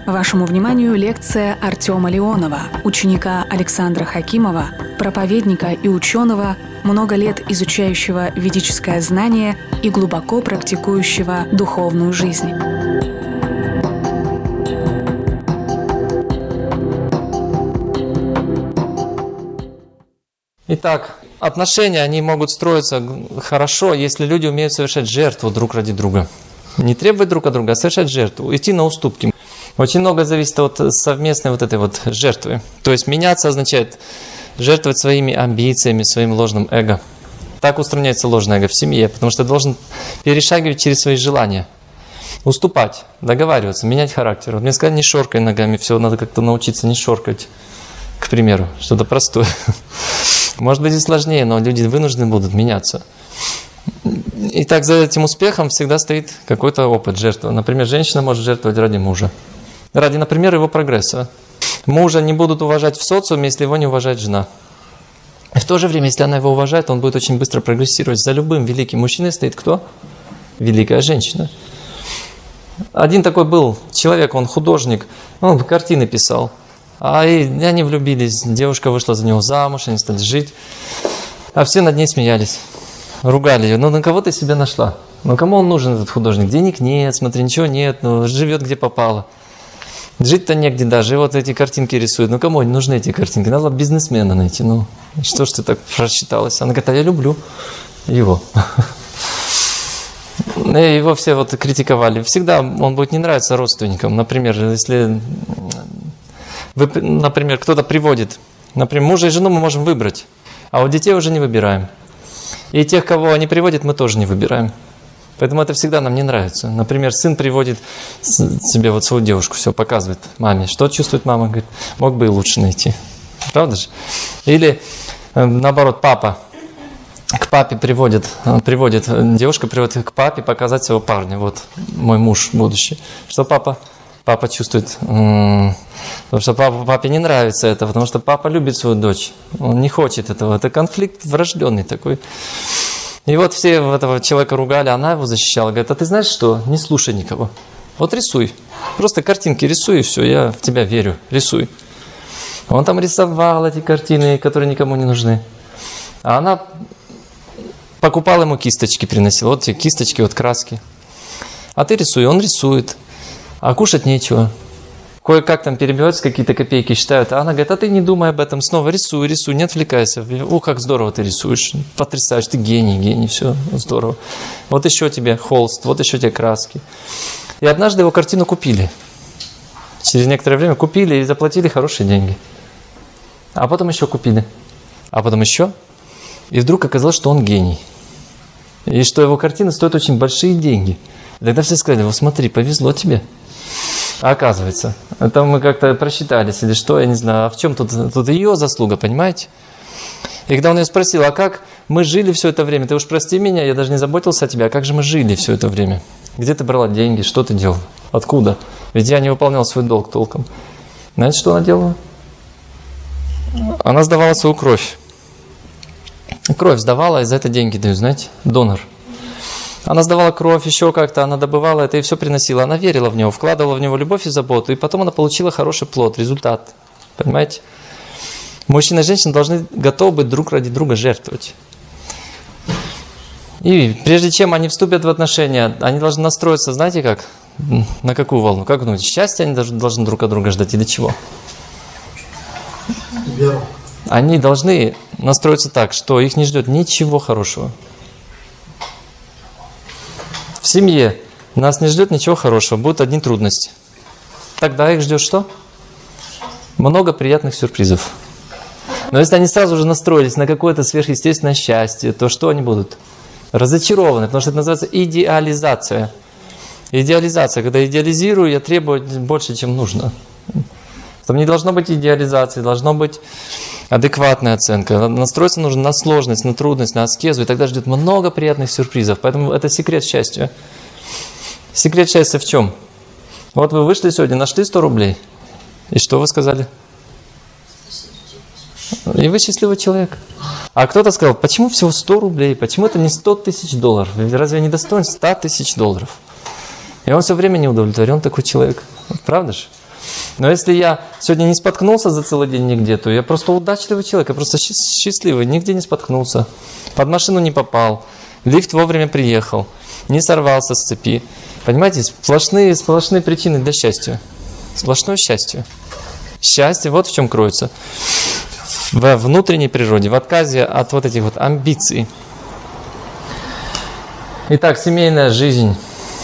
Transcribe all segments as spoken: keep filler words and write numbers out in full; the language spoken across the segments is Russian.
Вашему вниманию лекция Артема Леонова, ученика Александра Хакимова, проповедника и ученого, много лет изучающего ведическое знание и глубоко практикующего духовную жизнь. Итак, отношения, они могут строиться хорошо, если люди умеют совершать жертву друг ради друга. Не требовать друг от друга, а совершать жертву, идти на уступки. Очень много зависит от совместной вот этой вот жертвы. То есть меняться означает жертвовать своими амбициями, своим ложным эго. Так устраняется ложное эго в семье, потому что ты должен перешагивать через свои желания. Уступать, договариваться, менять характер. Вот мне сказали, не шоркай ногами, все, надо как-то научиться не шоркать, к примеру, что-то простое. Может быть и сложнее, но люди вынуждены будут меняться. И так за этим успехом всегда стоит какой-то опыт жертвы. Например, женщина может жертвовать ради мужа. Ради, например, его прогресса. Мужа не будут уважать в социуме, если его не уважает жена. И в то же время, если она его уважает, он будет очень быстро прогрессировать. За любым великим мужчиной стоит кто? Великая женщина. Один такой был человек, он художник, он картины писал. А и они влюбились, девушка вышла за него замуж, они стали жить. А все над ней смеялись, ругали ее. Ну на кого ты себя нашла? Ну кому он нужен, этот художник? Денег нет, смотри, ничего нет, ну живет где попало. Жить-то негде даже, и вот эти картинки рисуют. Ну кому нужны эти картинки? Надо бизнесмена найти. Ну что ж ты так просчиталась? Она говорит, а я люблю его. И его все вот критиковали. Всегда он будет не нравиться родственникам. Например, если, вы, например, кто-то приводит, например, мужа и жену мы можем выбрать, а вот детей уже не выбираем. И тех, кого они приводят, мы тоже не выбираем. Поэтому это всегда нам не нравится. Например, сын приводит себе вот свою девушку, все показывает маме. Что чувствует мама? Говорит, мог бы и лучше найти. Правда же? Или наоборот, папа к папе приводит, приводит, девушка приводит к папе показать своего парня. Вот мой муж будущий. Что папа? Папа чувствует, потому что папа, папе не нравится это, потому что папа любит свою дочь. Он не хочет этого. Это конфликт врожденный такой. И вот все этого человека ругали, она его защищала. Говорит, а ты знаешь что? Не слушай никого. Вот рисуй. Просто картинки рисуй, и все, я в тебя верю. Рисуй. Он там рисовал эти картины, которые никому не нужны. А она покупала ему кисточки, приносила. Вот тебе кисточки, вот краски. А ты рисуй, он рисует. А кушать нечего. Кое-как там перебиваются, какие-то копейки считают. А она говорит, а ты не думай об этом. Снова рисуй, рисуй, не отвлекайся. О, как здорово ты рисуешь. Потрясаешь, ты гений, гений, все здорово. Вот еще тебе холст, вот еще тебе краски. И однажды его картину купили. Через некоторое время купили и заплатили хорошие деньги. А потом еще купили. А потом еще. И вдруг оказалось, что он гений. И что его картина стоит очень большие деньги. И тогда все сказали, вот смотри, повезло тебе. А оказывается, это мы как-то просчитались или что, я не знаю, а в чем тут, тут ее заслуга, понимаете? И когда он ее спросил, а как мы жили все это время, ты уж прости меня, я даже не заботился о тебе, а как же мы жили все это время? Где ты брала деньги, что ты делал, откуда? Ведь я не выполнял свой долг толком. Знаете, что она делала? Она сдавала свою кровь. Кровь сдавала, и за это деньги дают, знаете, донор. Она сдавала кровь, еще как-то, она добывала это и все приносила. Она верила в него, вкладывала в него любовь и заботу. И потом она получила хороший плод, результат. Понимаете? Мужчина и женщина должны готовы быть друг ради друга жертвовать. И прежде чем они вступят в отношения, они должны настроиться, знаете как? На какую волну? Как думаете, счастье они должны, должны друг от друга ждать или чего? Веру. Они должны настроиться так, что их не ждет ничего хорошего. В семье нас не ждет ничего хорошего, будут одни трудности. Тогда их ждет что? Много приятных сюрпризов. Но если они сразу же настроились на какое-то сверхъестественное счастье, то что они будут? Разочарованы, потому что это называется идеализация. Идеализация, когда идеализирую, я требую больше, чем нужно. Там не должно быть идеализации, должно быть адекватная оценка. Настроиться нужно на сложность, на трудность, на аскезу, и тогда ждет много приятных сюрпризов. Поэтому это секрет счастья. Секрет счастья в чем? Вот вы вышли сегодня, нашли сто рублей. И что вы сказали? И вы счастливый человек. А кто-то сказал, почему всего сто рублей? Почему это не сто тысяч долларов? Разве я не достоин ста тысяч долларов? И он все время не удовлетворен, такой человек. Правда же? Но если я сегодня не споткнулся за целый день нигде, то я просто удачливый человек, я просто счастливый, нигде не споткнулся, под машину не попал, лифт вовремя приехал, не сорвался с цепи. Понимаете, сплошные, сплошные причины для счастья. Сплошное счастье. Счастье вот в чем кроется. В внутренней природе, в отказе от вот этих вот амбиций. Итак, семейная жизнь.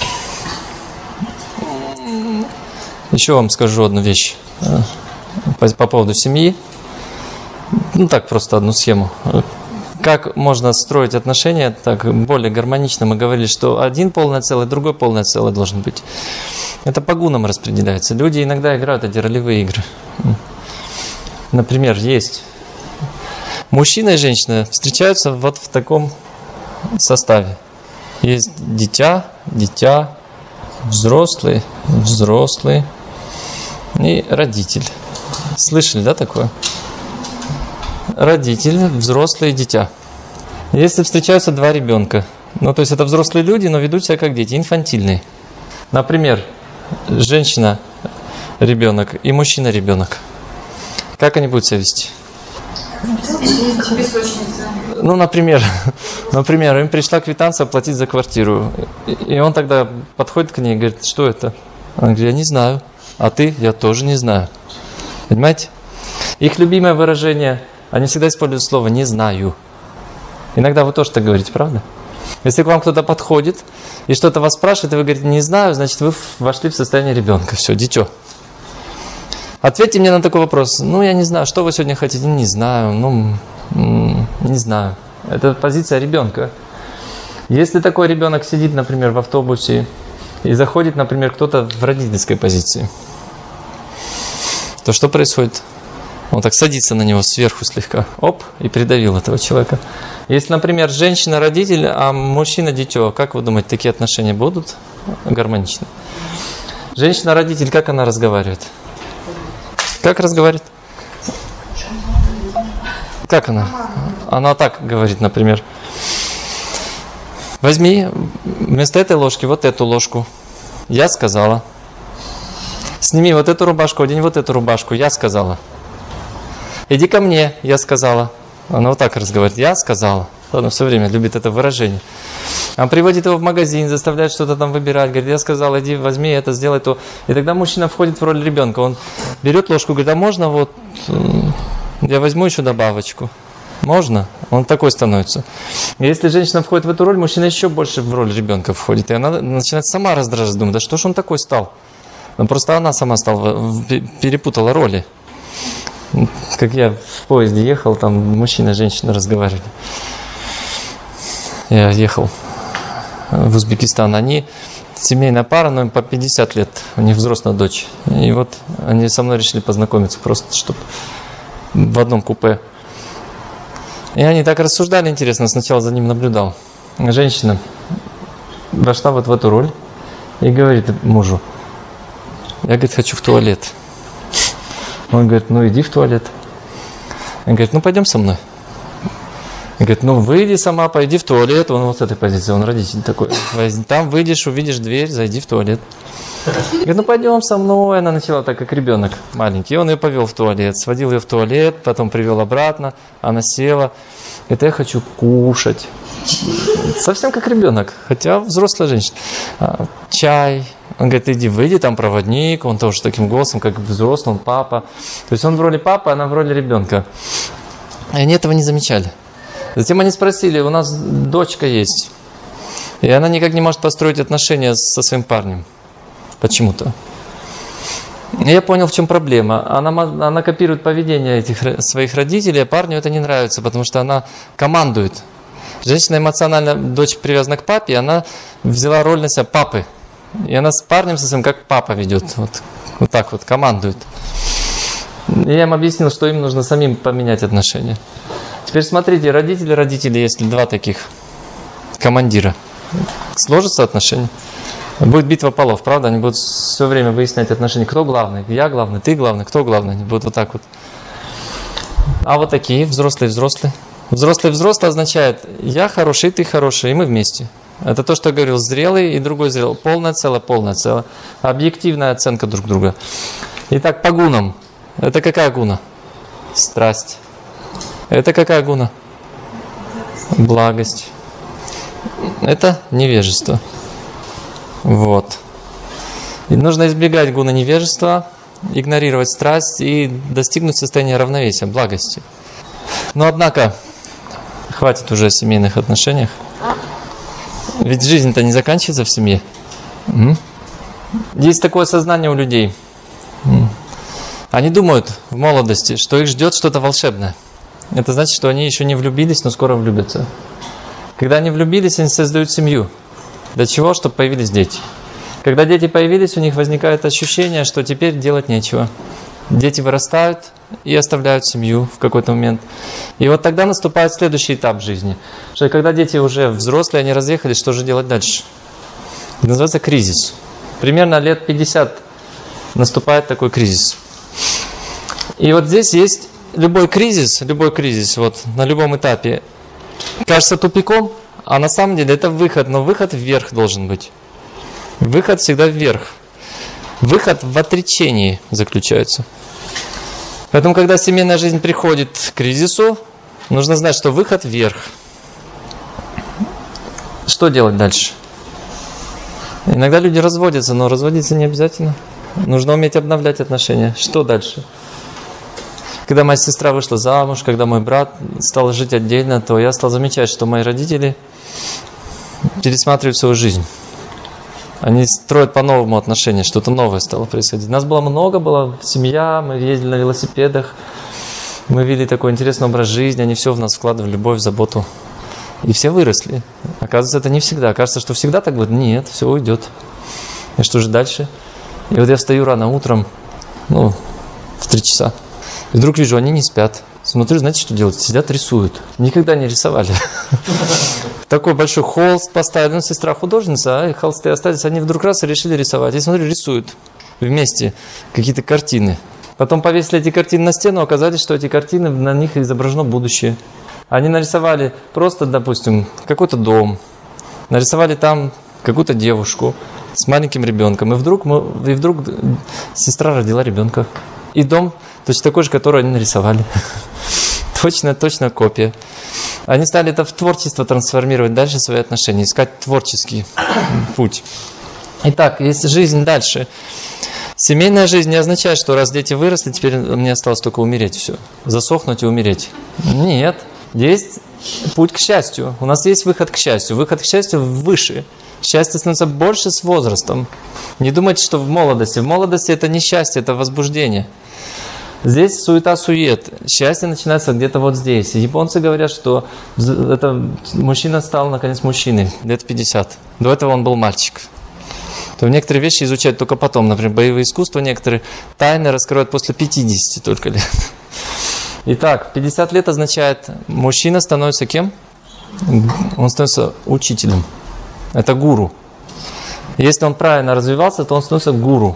Еще вам скажу одну вещь по, по поводу семьи. Ну так, просто одну схему. Как можно строить отношения так более гармонично? Мы говорили, что один полное целое, другой полное целое должен быть. Это по гунам распределяется. Люди иногда играют эти ролевые игры. Например, есть мужчина и женщина встречаются вот в таком составе. Есть дитя, дитя, взрослый, взрослый и родитель. Слышали, да, такое? Родитель, взрослый и дитя. Если встречаются два ребенка, ну, то есть это взрослые люди, но ведут себя как дети, инфантильные. Например, женщина ребенок и мужчина ребенок. Как они будут себя вести? Ну, например, например, им пришла квитанция оплатить за квартиру. И он тогда подходит к ней и говорит, что это? Она говорит, я не знаю. А ты? Я тоже не знаю. Понимаете? Их любимое выражение, они всегда используют слово «не знаю». Иногда вы тоже так говорите, правда? Если к вам кто-то подходит и что-то вас спрашивает, и вы говорите «не знаю», значит, вы вошли в состояние ребенка. Все, дитё. Ответьте мне на такой вопрос. Ну, я не знаю, что вы сегодня хотите? Не знаю. Ну, не знаю. Это позиция ребенка. Если такой ребенок сидит, например, в автобусе и заходит, например, кто-то в родительской позиции, то что происходит? Он так садится на него сверху слегка, оп, и придавил этого человека. Если, например, женщина-родитель, а мужчина-дитё, как вы думаете, такие отношения будут гармоничны? Женщина-родитель, как она разговаривает? Как разговаривает? Как она? Она так говорит, например. Возьми вместо этой ложки вот эту ложку. Я сказала. Сними вот эту рубашку, одень вот эту рубашку. Я сказала. Иди ко мне, я сказала. Она вот так разговаривает. Я сказала. Она все время любит это выражение. Он приводит его в магазин, заставляет что-то там выбирать. Говорит, я сказал, иди возьми это, сделай то. И тогда мужчина входит в роль ребенка. Он берет ложку, говорит, а можно вот я возьму еще добавочку? Можно? Он такой становится. И если женщина входит в эту роль, мужчина еще больше в роль ребенка входит. И она начинает сама раздражать, думает, да что ж он такой стал? Но просто она сама стала, перепутала роли. Как я в поезде ехал, там мужчина и женщина разговаривали. Я ехал в Узбекистан. Они семейная пара, но им по пятьдесят лет. У них взрослая дочь. И вот они со мной решили познакомиться просто, чтобы в одном купе. И они так рассуждали, интересно, сначала за ним наблюдал. Женщина вошла вот в эту роль и говорит мужу, я, говорит, хочу в туалет. Он говорит, ну иди в туалет. Он говорит, ну пойдем со мной. Он говорит, ну выйди сама, пойди в туалет. Он вот с этой позиции, он родитель такой. Там выйдешь, увидишь дверь, зайди в туалет. Говорит, ну пойдем со мной. Она начала так, как ребенок маленький. И он ее повел в туалет, сводил ее в туалет, потом привел обратно. Она села. Говорит, я хочу кушать. Совсем как ребенок, хотя взрослая женщина. Чай. Он говорит, иди, выйди, там проводник. Он тоже таким голосом, как взрослый, он папа. То есть он в роли папы, она в роли ребенка. И они этого не замечали. Затем они спросили, у нас дочка есть. И она никак не может построить отношения со своим парнем. Почему-то. И я понял, в чем проблема. Она, она копирует поведение этих своих родителей, а парню это не нравится, потому что она командует. Женщина эмоционально, дочь привязана к папе, она взяла роль на себя папы. И она с парнем со своим как папа ведет. Вот, вот так вот, командует. И я им объяснил, что им нужно самим поменять отношения. Теперь смотрите, родители, родители, если два таких командира, сложатся отношения. Будет битва полов, правда? Они будут все время выяснять отношения. Кто главный? Я главный, ты главный, кто главный? Они будут вот так вот. А вот такие, взрослые-взрослые. Взрослый-взрослый означает, я хороший, ты хороший, и мы вместе. Это то, что я говорил, зрелый и другой зрелый. Полное целое, полное целое. Объективная оценка друг друга. Итак, по гунам. Это какая гуна? Страсть. Это какая гуна? Благость. Это невежество. Вот. И нужно избегать гуна невежества, игнорировать страсть и достигнуть состояния равновесия, благости. Но однако, хватит уже о семейных отношениях. Ведь жизнь-то не заканчивается в семье. Угу. Есть такое сознание у людей. Они думают в молодости, что их ждет что-то волшебное. Это значит, что они еще не влюбились, но скоро влюбятся. Когда они влюбились, они создают семью. Для чего? Чтобы появились дети. Когда дети появились, у них возникает ощущение, что теперь делать нечего. Дети вырастают и оставляют семью в какой-то момент. И вот тогда наступает следующий этап жизни. Что когда дети уже взрослые, они разъехались, что же делать дальше? Это называется кризис. Примерно лет пятьдесят наступает такой кризис. И вот здесь есть любой кризис, любой кризис, вот на любом этапе, кажется тупиком, а на самом деле это выход, но выход вверх должен быть. Выход всегда вверх. Выход в отречении заключается. Поэтому, когда семейная жизнь приходит к кризису, нужно знать, что выход вверх. Что делать дальше? Иногда люди разводятся, но разводиться не обязательно. Нужно уметь обновлять отношения. Что дальше? Когда моя сестра вышла замуж, когда мой брат стал жить отдельно, то я стал замечать, что мои родители пересматривают свою жизнь. Они строят по-новому отношения, что-то новое стало происходить. Нас было много, была семья, мы ездили на велосипедах, мы вели такой интересный образ жизни, они все в нас вкладывали, любовь, заботу. И все выросли. Оказывается, это не всегда. Кажется, что всегда так будет. Нет, все уйдет. И что же дальше? И вот я встаю рано утром, ну, в три часа. И вдруг вижу, они не спят. Смотрю, знаете, что делают? Сидят, рисуют. Никогда не рисовали. Такой большой холст поставили. Ну, сестра художница, а холсты остались. Они вдруг раз и решили рисовать. И смотрю, рисуют вместе какие-то картины. Потом повесили эти картины на стену, оказалось, что эти картины, на них изображено будущее. Они нарисовали просто, допустим, какой-то дом. Нарисовали там какую-то девушку с маленьким ребенком. И вдруг, мы, и вдруг сестра родила ребенка. И дом точно такой же, который они нарисовали. Точно, точно копия. Они стали это в творчество трансформировать, дальше свои отношения, искать творческий путь. Итак, есть жизнь дальше. Семейная жизнь не означает, что раз дети выросли, теперь мне осталось только умереть, все. Засохнуть и умереть. Нет. Есть путь к счастью. У нас есть выход к счастью. Выход к счастью выше. Счастье становится больше с возрастом. Не думайте, что в молодости. В молодости это не счастье, это возбуждение. Здесь суета-сует. Счастье начинается где-то вот здесь. И японцы говорят, что это мужчина стал наконец мужчиной. Лет пятьдесят. До этого он был мальчик. То некоторые вещи изучают только потом. Например, боевые искусства некоторые тайны раскрывают после пятидесяти только лет. Итак, пятьдесят лет означает, мужчина становится кем? Он становится учителем. Это гуру. Если он правильно развивался, то он становится гуру.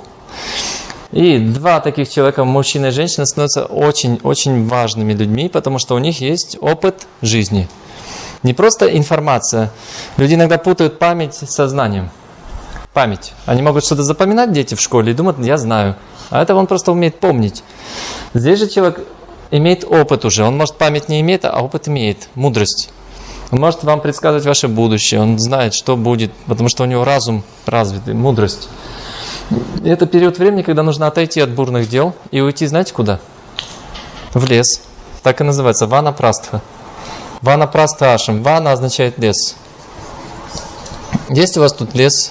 И два таких человека, мужчина и женщина, становятся очень-очень важными людьми, потому что у них есть опыт жизни. Не просто информация. Люди иногда путают память с сознанием. Память. Они могут что-то запоминать, дети в школе, и думают, я знаю. А это он просто умеет помнить. Здесь же человек имеет опыт уже. Он, может, память не имеет, а опыт имеет. Мудрость. Он может вам предсказывать ваше будущее. Он знает, что будет, потому что у него разум развитый, мудрость. И это период времени, когда нужно отойти от бурных дел и уйти, знаете, куда? В лес. Так и называется. Ванапрастха. Ванапрастха ашрам. Вана означает лес. Есть у вас тут лес?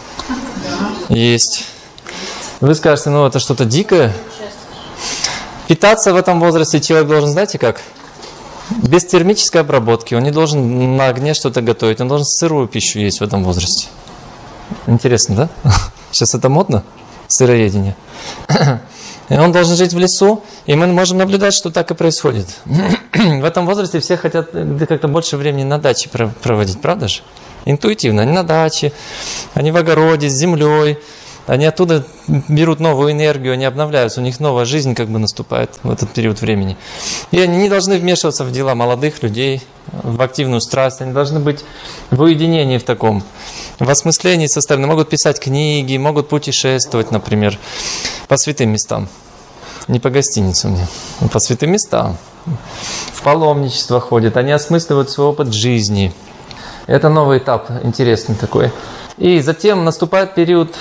Есть. Вы скажете, ну это что-то дикое. Питаться в этом возрасте человек должен, знаете как? Без термической обработки. Он не должен на огне что-то готовить. Он должен сырую пищу есть в этом возрасте. Интересно, да? Сейчас это модно? Сыроедение. И он должен жить в лесу, и мы можем наблюдать, что так и происходит. В этом возрасте все хотят как-то больше времени на даче проводить, правда же? Интуитивно. Они на даче, они в огороде, с землей. Они оттуда берут новую энергию, они обновляются, у них новая жизнь как бы наступает в этот период времени. И они не должны вмешиваться в дела молодых людей, в активную страсть, они должны быть в уединении в таком, в осмыслении со стороны, могут писать книги, могут путешествовать, например. по святым местам. Не по гостиницам, нет. По святым местам. В паломничество ходят, они осмысливают свой опыт жизни. Это новый этап, интересный такой. И затем наступает период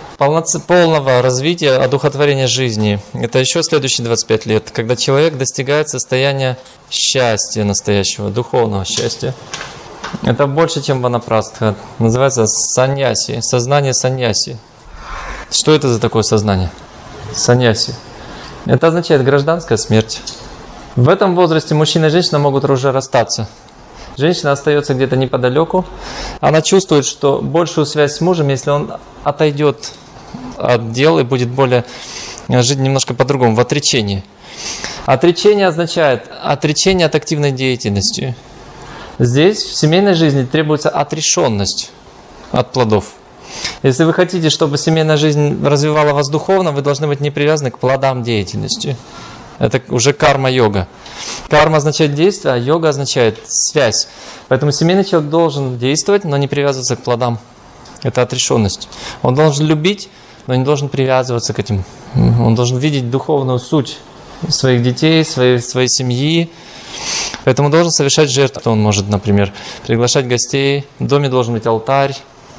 полного развития, одухотворения жизни. Это еще следующие двадцать пять лет, когда человек достигает состояния счастья настоящего, духовного счастья. Это больше, чем ванапрастха. Называется саньяси, сознание саньяси. Что это за такое сознание? Саньяси. Это означает гражданская смерть. В этом возрасте мужчина и женщина могут уже расстаться. Женщина остается где-то неподалеку. Она чувствует, что большую связь с мужем, если он отойдет от дел и будет более жить немножко по-другому, в отречении. Отречение означает отречение от активной деятельности. Здесь в семейной жизни требуется отрешенность от плодов. Если вы хотите, чтобы семейная жизнь развивала вас духовно, вы должны быть не привязаны к плодам деятельности. Это уже карма-йога. Карма означает действие, а йога означает связь. Поэтому семейный человек должен действовать, но не привязываться к плодам. Это отрешенность. Он должен любить, но не должен привязываться к этим. Он должен видеть духовную суть своих детей, своей, своей семьи. Поэтому должен совершать жертвы. Он может, например, приглашать гостей. В доме должен быть алтарь.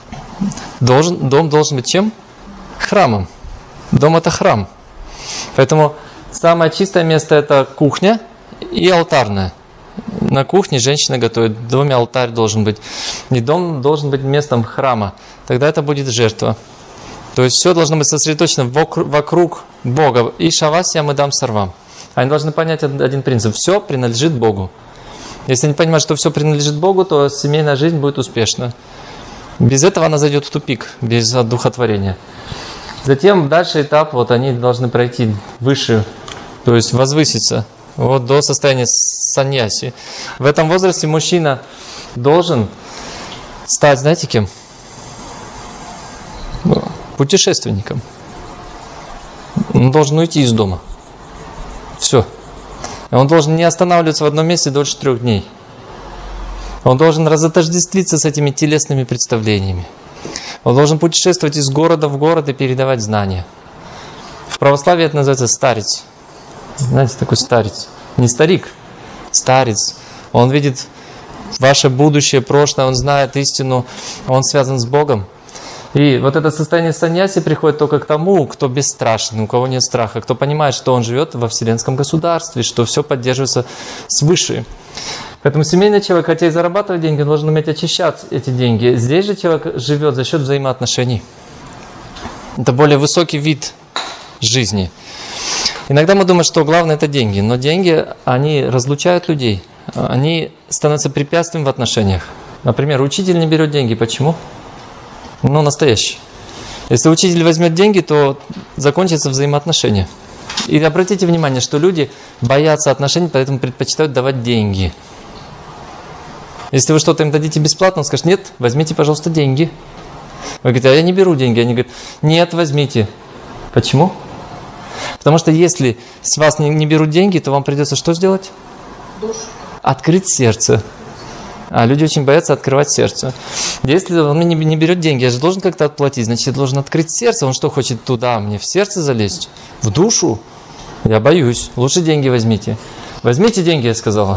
Должен, дом должен быть чем? Храмом. Дом – это храм. Поэтому самое чистое место – это кухня и алтарная. На кухне женщина готовит, в доме алтарь должен быть. И дом должен быть местом храма. Тогда это будет жертва. То есть все должно быть сосредоточено вокруг Бога. И шавасья мы дам сарвам. Они должны понять один принцип. Все принадлежит Богу. Если они понимают, что все принадлежит Богу, то семейная жизнь будет успешна. Без этого она зайдет в тупик, без одухотворения. Затем дальше этап, вот они должны пройти выше, то есть возвыситься вот до состояния саньяси. В этом возрасте мужчина должен стать, знаете, кем? Путешественником. Он должен уйти из дома. Все. Он должен не останавливаться в одном месте дольше трех дней. Он должен разотождествиться с этими телесными представлениями. Он должен путешествовать из города в город и передавать знания. В православии это называется старец. Знаете, такой старец. Не старик, старец. Он видит ваше будущее, прошлое, он знает истину, он связан с Богом. И вот это состояние саньяси приходит только к тому, кто бесстрашен, у кого нет страха, кто понимает, что он живет во вселенском государстве, что все поддерживается свыше. Поэтому семейный человек, хотя и зарабатывает деньги, должен уметь очищать эти деньги. Здесь же человек живет за счет взаимоотношений. Это более высокий вид жизни. Иногда мы думаем, что главное это деньги, но деньги, они разлучают людей, они становятся препятствием в отношениях. Например, учитель не берет деньги. Почему? Ну, настоящий. Если учитель возьмет деньги, то закончатся взаимоотношения. И обратите внимание, что люди боятся отношений, поэтому предпочитают давать деньги. Если вы что-то им дадите бесплатно, он скажет: нет, возьмите, пожалуйста, деньги. Вы говорите: а я не беру деньги. Они говорят: нет, возьмите. Почему? Потому что если с вас не, не берут деньги, то вам придется что сделать? Душу. Открыть сердце. А люди очень боятся открывать сердце. Если он не, не берет деньги, я же должен как-то отплатить, значит, я должен открыть сердце. Он что, хочет туда, мне в сердце залезть? В душу? Я боюсь. Лучше деньги возьмите. Возьмите деньги, я сказала.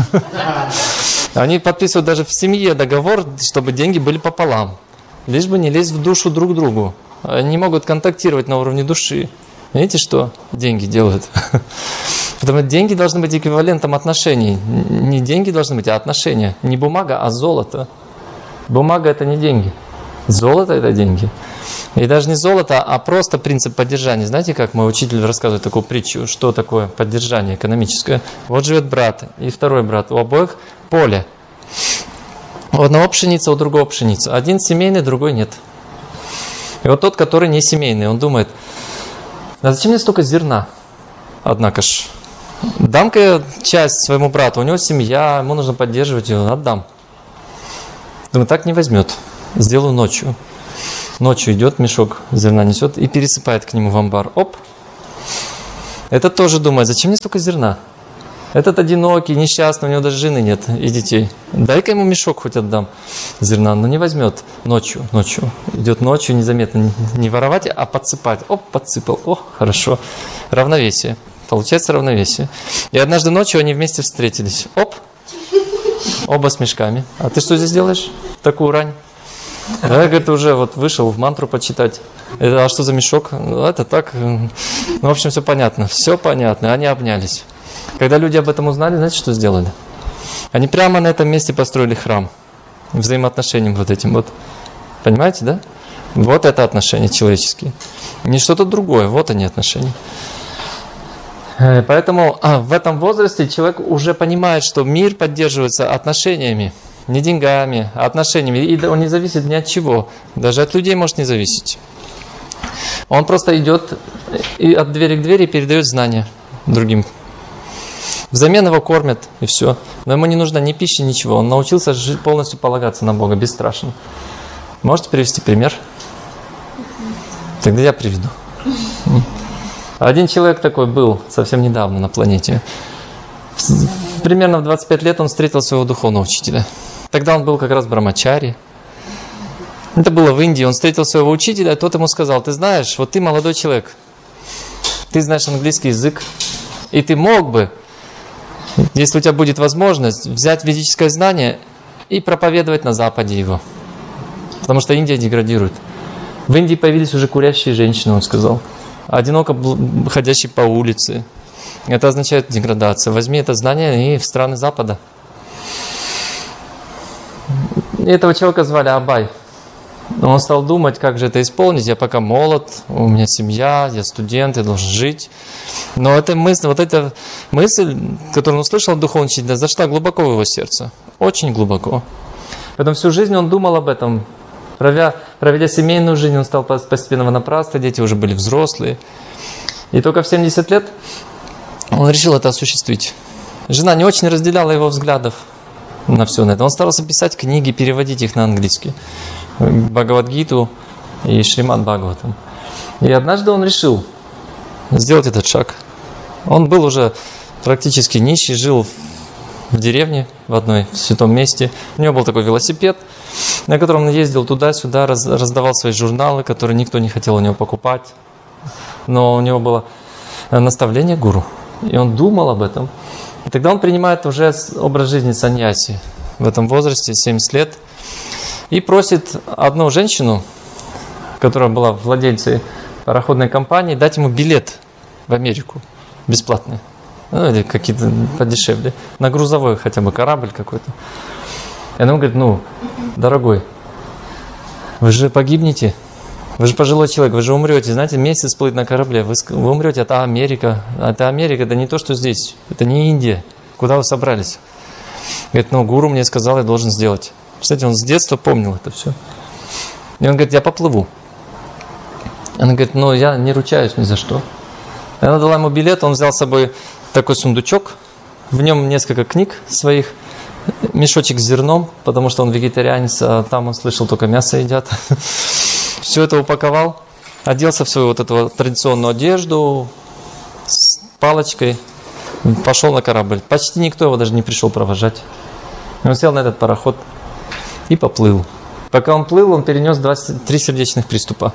Они подписывают даже в семье договор, чтобы деньги были пополам. Лишь бы не лезть в душу друг к другу. Они могут контактировать на уровне души. Видите, что деньги делают? Потому что деньги должны быть эквивалентом отношений. Не деньги должны быть, а отношения. Не бумага, а золото. Бумага – это не деньги. Золото – это деньги. И даже не золото, а просто принцип поддержания. Знаете, как мой учитель рассказывает такую притчу, что такое поддержание экономическое? Вот живет брат и второй брат. У обоих поле. У одного пшеница, у другого пшеница. Один семейный, другой нет. И вот тот, который не семейный, он думает: а зачем мне столько зерна? Однако ж, дам-ка я часть своему брату, у него семья, ему нужно поддерживать ее, отдам. Думаю, так не возьмет. Сделаю ночью. Ночью идет, мешок зерна несет и пересыпает к нему в амбар. Оп! Этот тоже думает: зачем мне столько зерна? Этот одинокий, несчастный, у него даже жены нет и детей. Дай-ка ему мешок хоть отдам зерна, но не возьмет ночью, ночью. Идет ночью незаметно, не воровать, а подсыпать. Оп, подсыпал, о, хорошо. Равновесие. Получается равновесие. И однажды ночью они вместе встретились. Оп, оба с мешками. А ты что здесь делаешь в такую рань? Да, говорит, уже вот вышел в мантру почитать. Это, а что за мешок? Ну, это так. Ну, в общем, все понятно. Все понятно. Они обнялись. Когда люди об этом узнали, знаете, что сделали? Они прямо на этом месте построили храм. Взаимоотношениям вот этим вот. Понимаете, да? Вот это отношения человеческие. Не что-то другое. Вот они отношения. Поэтому а, в этом возрасте человек уже понимает, что мир поддерживается отношениями. Не деньгами, а отношениями. И он не зависит ни от чего. Даже от людей может не зависеть. Он просто идет и от двери к двери передает знания другим. Взамен его кормят, и все. Но ему не нужна ни пища, ничего. Он научился жить, полностью полагаться на Бога, бесстрашно. Можете привести пример? Тогда я приведу. Один человек такой был совсем недавно на планете. Примерно в двадцать пять лет он встретил своего духовного учителя. Тогда он был как раз брамачари. Это было в Индии. Он встретил своего учителя, и тот ему сказал: ты знаешь, вот ты молодой человек, ты знаешь английский язык, и ты мог бы, если у тебя будет возможность, взять ведическое знание и проповедовать на Западе его. Потому что Индия деградирует. В Индии появились уже курящие женщины, он сказал. Одиноко ходящие по улице. Это означает деградация. Возьми это знание и в страны Запада. И этого человека звали Абай. Он стал думать, как же это исполнить. Я пока молод, у меня семья, я студент, я должен жить. Но эта мысль, вот эта мысль, которую он услышал от духовного учителя, зашла глубоко в его сердце. Очень глубоко. Поэтому всю жизнь он думал об этом. Проведя, проведя семейную жизнь, он стал постепенно напрасно, дети уже были взрослые. И только в семьдесят лет он решил это осуществить. Жена не очень разделяла его взглядов на все на это. Он старался писать книги, переводить их на английский. Бхагавад-гиту и Шримад Бхагаватам. И однажды он решил сделать этот шаг. Он был уже практически нищий, жил в деревне в одной, в святом месте. У него был такой велосипед, на котором он ездил туда-сюда, раз, раздавал свои журналы, которые никто не хотел у него покупать. Но у него было наставление гуру, и он думал об этом. И тогда он принимает уже образ жизни саньяси в этом возрасте, семьдесят лет, и просит одну женщину, которая была владельцей пароходной компании, дать ему билет в Америку бесплатный. Ну, или какие-то подешевле. На грузовой хотя бы корабль какой-то. И она говорит: ну, дорогой, вы же погибнете. Вы же пожилой человек, вы же умрете. Знаете, месяц плыть на корабле, вы, вы умрете. Это Америка. Это Америка, это не то, что здесь. Это не Индия. Куда вы собрались? Говорит: ну, гуру мне сказал, я должен сделать. Кстати, он с детства помнил это все. И он говорит: я поплыву. Она говорит: ну, я не ручаюсь ни за что. И она дала ему билет, он взял с собой такой сундучок, в нем несколько книг своих, мешочек с зерном, потому что он вегетарианец, а там он слышал, только мясо едят. Все это упаковал, оделся в свою вот эту традиционную одежду с палочкой, пошел на корабль. Почти никто его даже не пришел провожать. Он сел на этот пароход и поплыл. Пока он плыл, он перенес двадцать три сердечных приступа.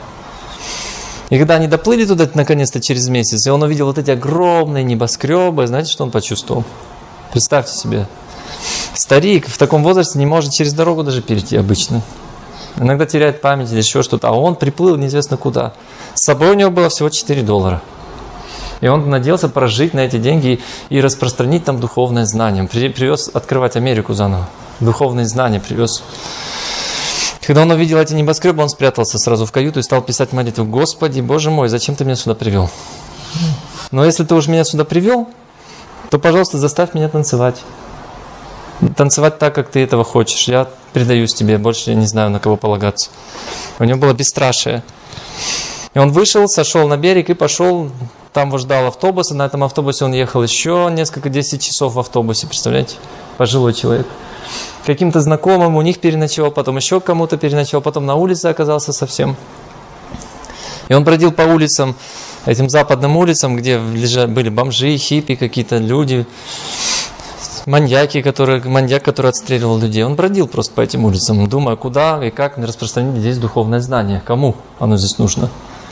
И когда они доплыли туда, наконец-то, через месяц, и он увидел вот эти огромные небоскребы, знаете, что он почувствовал? Представьте себе. Старик в таком возрасте не может через дорогу даже перейти обычно. Иногда теряет память или еще что-то, а он приплыл неизвестно куда. С собой у него было всего четыре доллара. И он надеялся прожить на эти деньги и распространить там духовное знание. Он привез открывать Америку заново. Духовные знания привез. Когда он увидел эти небоскребы, он спрятался сразу в каюту и стал писать молитву: Господи, Боже мой, зачем ты меня сюда привел? Но если ты уж меня сюда привел, то, пожалуйста, заставь меня танцевать. Танцевать так, как ты этого хочешь. Я предаюсь тебе, больше я не знаю, на кого полагаться. У него было бесстрашие. И он вышел, сошел на берег и пошел. Там его ждал автобус, и на этом автобусе он ехал еще несколько, десять часов в автобусе, представляете? Пожилой человек. Каким-то знакомым у них переночевал, потом еще кому-то переночевал, потом на улице оказался совсем. И он бродил по улицам этим западным улицам, где лежали, были бомжи, хиппи, какие-то люди, маньяки, которые, маньяк, который отстреливал людей. Он бродил просто по этим улицам, думая, куда и как распространить здесь духовное знание, кому оно здесь нужно.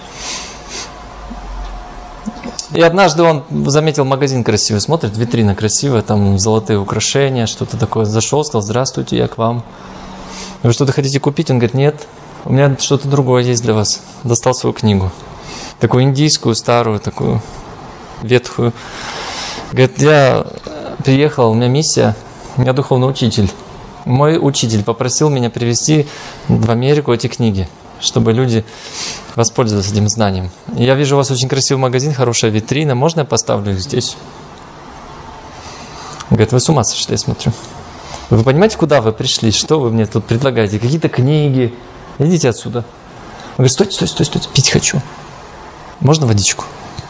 И однажды он заметил магазин красивый, смотрит, витрина красивая, там золотые украшения, что-то такое. Зашел, сказал: здравствуйте, я к вам. Вы что-то хотите купить? Он говорит: нет, у меня что-то другое есть для вас. Достал свою книгу, такую индийскую, старую, такую ветхую. Говорит: я приехал, у меня миссия, я духовный учитель. Мой учитель попросил меня привезти в Америку эти книги, чтобы люди воспользовались этим знанием. Я вижу, у вас очень красивый магазин, хорошая витрина. Можно я поставлю их здесь? Говорит: вы с ума сошли, я смотрю. Вы понимаете, куда вы пришли? Что вы мне тут предлагаете? Какие-то книги. Идите отсюда. Он говорит: стойте, стойте, стойте, стойте. Пить хочу. Можно водичку?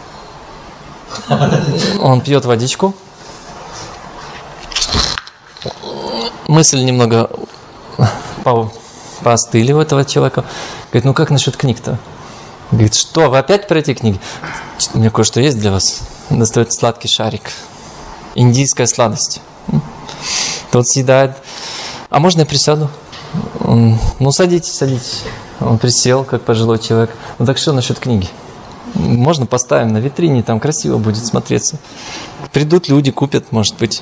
Он пьет водичку. Мысль немного по поостыли у этого человека. Говорит: ну как насчет книг-то? Говорит: что, вы опять про эти книги? У меня кое-что есть для вас. Достает сладкий шарик. Индийская сладость. Тот съедает. А можно я присяду? Он: ну садитесь, садитесь. Он присел, как пожилой человек. Ну так что насчет книги? Можно поставим на витрине, там красиво будет смотреться. Придут люди, купят, может быть.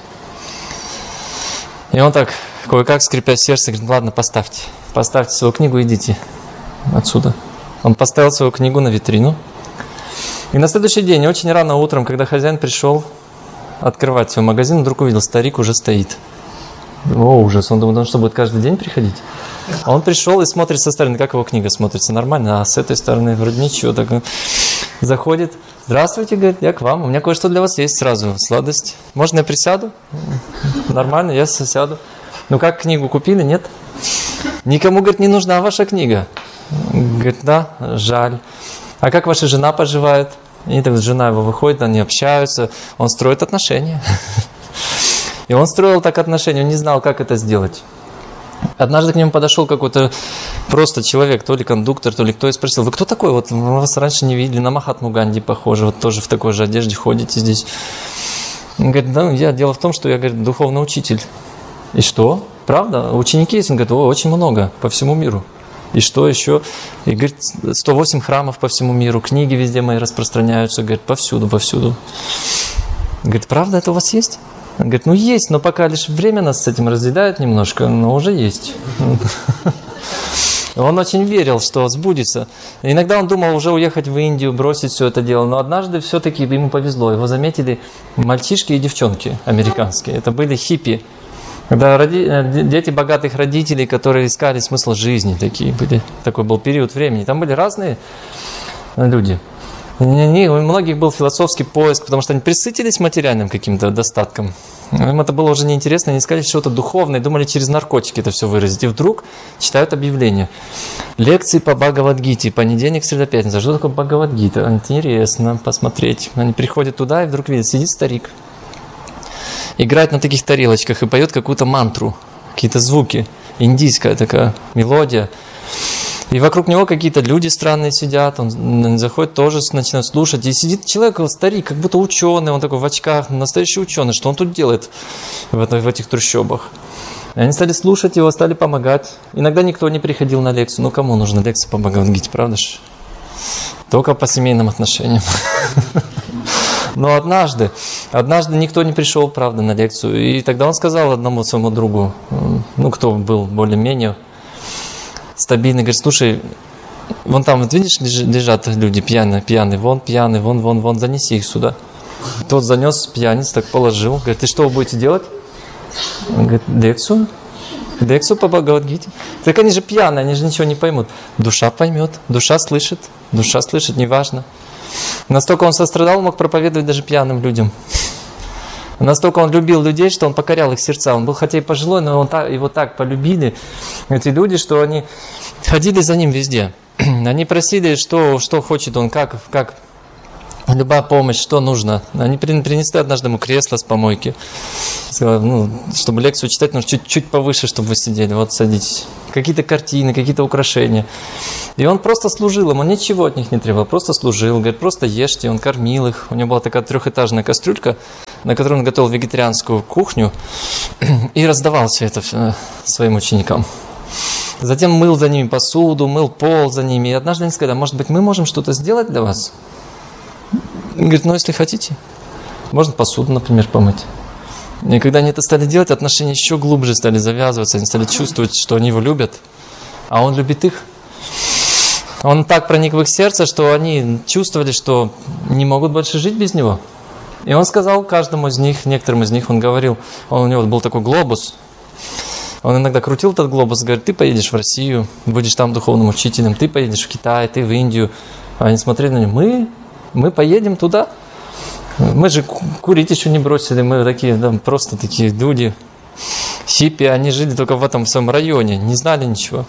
И он так, кое-как, скрипя сердце, говорит: ладно, поставьте. Поставьте свою книгу, идите отсюда. Он поставил свою книгу на витрину. И на следующий день, очень рано утром, когда хозяин пришел открывать свой магазин, вдруг увидел, старик уже стоит. О, ужас. Он думал, что будет каждый день приходить. А он пришел и смотрит со стороны, как его книга смотрится. Нормально, а с этой стороны вроде ничего. Так заходит. Здравствуйте, говорит, я к вам. У меня кое-что для вас есть сразу. Сладость. Можно я присяду? Нормально, я сяду. Ну как, книгу купили? Нет? Никому, говорит, не нужна ваша книга. Говорит: да, жаль. А как ваша жена поживает? И так жена его выходит, они общаются. Он строит отношения. И он строил так отношения, он не знал, как это сделать. Однажды к нему подошел какой-то просто человек, то ли кондуктор, то ли кто, и спросил: вы кто такой? Вот мы вас раньше не видели, на Махатму Ганди похоже, вот тоже в такой же одежде ходите здесь. Он говорит: да, я, дело в том, что я, говорит, духовный учитель. И что? Правда? Ученики есть? Он говорит: о, очень много, по всему миру. И что еще? И говорит: сто восемь храмов по всему миру, книги везде мои распространяются, говорит, повсюду, повсюду. Говорит: правда, это у вас есть? Он говорит: ну есть, но пока лишь время нас с этим разъедает немножко, но уже есть. Он очень верил, что сбудется. Иногда он думал уже уехать в Индию, бросить все это дело, но однажды все-таки ему повезло. Его заметили мальчишки и девчонки американские. Это были хиппи. Когда роди... дети богатых родителей, которые искали смысл жизни, такие были. Такой был период времени. Там были разные люди. У многих был философский поиск, потому что они присытились материальным каким-то достатком. Им это было уже неинтересно, они искали что-то духовное, думали через наркотики это все выразить. И вдруг читают объявление. Лекции по Бхагавад-гите, понедельник, среда, пятница. Что такое Бхагавад-гита? Интересно посмотреть. Они приходят туда и вдруг видят, сидит старик. Играет на таких тарелочках и поет какую-то мантру, какие-то звуки. Индийская такая мелодия. И вокруг него какие-то люди странные сидят, он заходит, тоже начинает слушать. И сидит человек, старик, как будто ученый, он такой в очках, настоящий ученый. Что он тут делает в, это, в этих трущобах? И они стали слушать его, стали помогать. Иногда никто не приходил на лекцию. Ну, кому нужна лекция по Бхагавад-гите, правда же? Только по семейным отношениям. Но однажды, однажды никто не пришел, правда, на лекцию. И тогда он сказал одному своему другу, ну, кто был более-менее стабильный, говорит: слушай, вон там, вот видишь, лежат люди пьяные, пьяные, вон пьяные, вон, вон, вон, занеси их сюда. Тот занес пьяниц, так положил. Говорит: и что вы будете делать? Он говорит: лекцию. Лекцию по Бхагавад-гите. Так они же пьяные, они же ничего не поймут. Душа поймет, душа слышит, душа слышит, неважно. Настолько он сострадал, мог проповедовать даже пьяным людям. Настолько он любил людей, что он покорял их сердца. Он был хотя и пожилой, но он так, его так полюбили, эти люди, что они ходили за ним везде. Они просили, что, что хочет он, как, как любая помощь, что нужно. Они принесли однажды ему кресло с помойки. Сказали, ну, чтобы лекцию читать, нужно чуть-чуть повыше, чтобы вы сидели. Вот садитесь. Какие-то картины, какие-то украшения. И он просто служил им, он ничего от них не требовал, просто служил. Говорит, просто ешьте, он кормил их. У него была такая трехэтажная кастрюлька, на которой он готовил вегетарианскую кухню и раздавал все это своим ученикам. Затем мыл за ними посуду, мыл пол за ними. И однажды они сказали, может быть, мы можем что-то сделать для вас? Он говорит, ну, если хотите. Можно посуду, например, помыть. И когда они это стали делать, отношения еще глубже стали завязываться. Они стали чувствовать, что они его любят, а он любит их. Он так проник в их сердце, что они чувствовали, что не могут больше жить без него. И он сказал каждому из них, некоторым из них, он говорил, он, у него был такой глобус. Он иногда крутил этот глобус, говорит, ты поедешь в Россию, будешь там духовным учителем, ты поедешь в Китай, ты в Индию. А они смотрели на него, мы, мы поедем туда. Мы же курить еще не бросили, мы такие, да, просто такие люди, хиппи, они жили только в этом в своем районе, не знали ничего.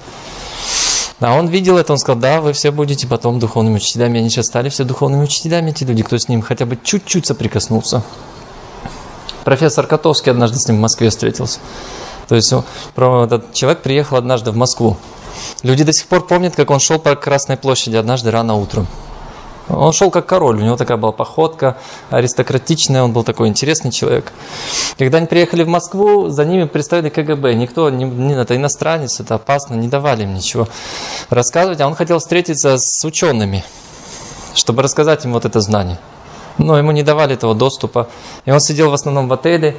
А он видел это, он сказал, да, вы все будете потом духовными учителями. Они сейчас стали все духовными учителями, эти люди, кто с ним хотя бы чуть-чуть соприкоснулся. Профессор Котовский однажды с ним в Москве встретился. То есть этот человек приехал однажды в Москву. Люди до сих пор помнят, как он шел по Красной площади однажды рано утром. Он шел как король, у него такая была походка аристократичная, он был такой интересный человек. Когда они приехали в Москву, за ними представили ка гэ бэ. Никто, не, не, это иностранец, это опасно, не давали им ничего рассказывать. А он хотел встретиться с учеными, чтобы рассказать им вот это знание. Но ему не давали этого доступа. И он сидел в основном в отеле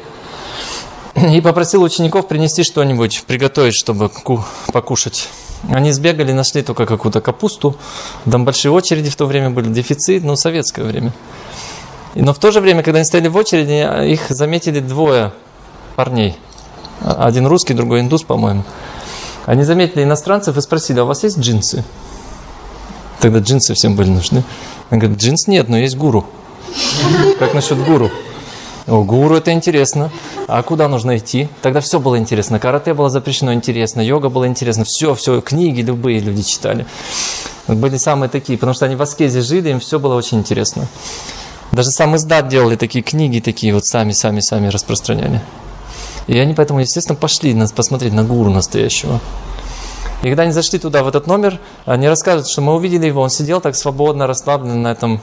и попросил учеников принести что-нибудь, приготовить, чтобы покушать. Они сбегали, нашли только какую-то капусту. Там большие очереди в то время были, дефицит, ну, советское время. Но в то же время, когда они стояли в очереди, их заметили двое парней. Один русский, другой индус, по-моему. Они заметили иностранцев и спросили, а у вас есть джинсы? Тогда джинсы всем были нужны. Он говорит, джинс нет, но есть гуру. Как насчет гуру? О, гуру, это интересно. А куда нужно идти? Тогда все было интересно. Карате было запрещено, интересно. Йога было интересно. Все, все, книги любые люди читали. Были самые такие, потому что они в аскезе жили, им все было очень интересно. Даже сам издат делали такие книги, такие вот сами, сами, сами распространяли. И они поэтому, естественно, пошли нас посмотреть на гуру настоящего. И когда они зашли туда, в этот номер, они рассказывают, что мы увидели его, он сидел так свободно, расслабленно на этом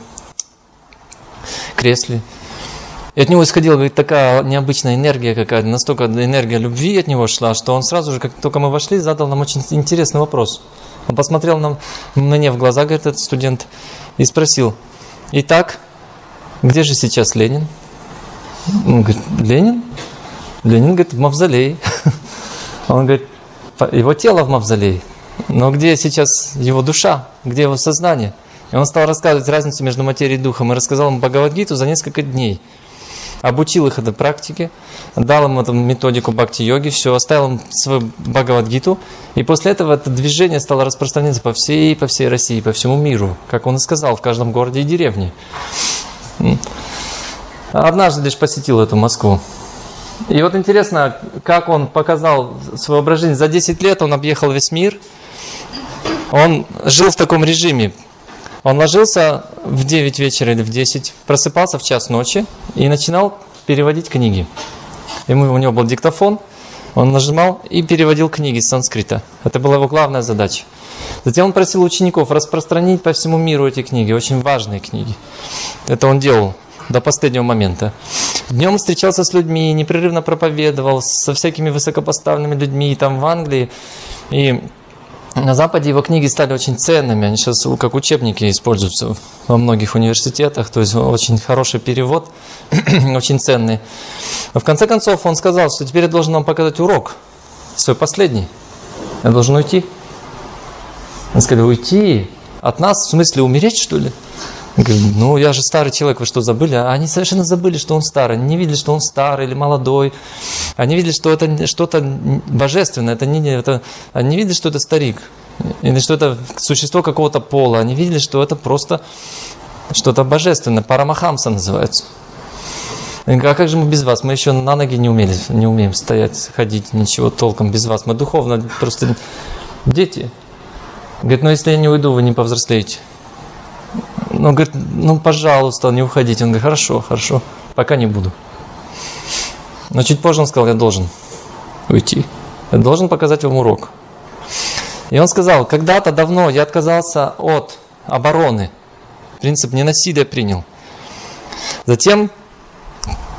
кресле. И от него исходила, говорит, такая необычная энергия какая-то, настолько энергия любви от него шла, что он сразу же, как только мы вошли, задал нам очень интересный вопрос. Он посмотрел нам, мне в глаза, говорит, этот студент, и спросил, итак, где же сейчас Ленин? Он говорит, Ленин? Ленин, говорит, в мавзолее. Он говорит, его тело в мавзолее, но где сейчас его душа, где его сознание? И он стал рассказывать разницу между материей и духом, и рассказал им Бхагавад-гиту за несколько дней. Обучил их этой практике, дал им эту методику бхакти-йоги, все, оставил им свою Бхагавад-гиту, и после этого это движение стало распространяться по всей, по всей России, по всему миру, как он и сказал, в каждом городе и деревне. Однажды лишь посетил эту Москву. И вот интересно, как он показал свое ображение. За десять лет он объехал весь мир, он жил в таком режиме. Он ложился в девять вечера или в десять, просыпался в час ночи и начинал переводить книги. Ему, у него был диктофон, он нажимал и переводил книги с санскрита. Это была его главная задача. Затем он просил учеников распространить по всему миру эти книги, очень важные книги. Это он делал до последнего момента. Днем встречался с людьми, непрерывно проповедовал со всякими высокопоставленными людьми там в Англии. И на Западе его книги стали очень ценными, они сейчас как учебники используются во многих университетах, то есть очень хороший перевод, очень ценный. Но в конце концов он сказал, что теперь я должен вам показать урок, свой последний, я должен уйти. Он сказал, уйти от нас, в смысле умереть, что ли? Он говорит, ну я же старый человек, вы что, забыли? А они совершенно забыли, что он старый, они не видели, что он старый или молодой, они видели, что это что-то божественное, это не, это, они не видели, что это старик, или что это существо какого-то пола, они видели, что это просто что-то божественное, парамахамса называется. Я говорю, а как же мы без вас? Мы еще на ноги не умели, не умеем стоять, ходить, ничего толком без вас, мы духовно просто дети. Говорит, ну если я не уйду, вы не повзрослеете. Он говорит, ну, пожалуйста, не уходите. Он говорит, хорошо, хорошо, пока не буду. Но чуть позже он сказал, я должен уйти. Я должен показать вам урок. И он сказал, когда-то давно я отказался от обороны. Принцип ненасилия принял. Затем